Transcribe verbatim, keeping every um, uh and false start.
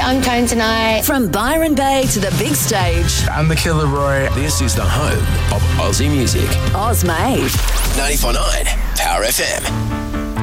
I'm Tone Tonight. From Byron Bay to the big stage. I'm the Killer Roy. This is the home of Aussie music. Oz Made. ninety-four point nine Power F M.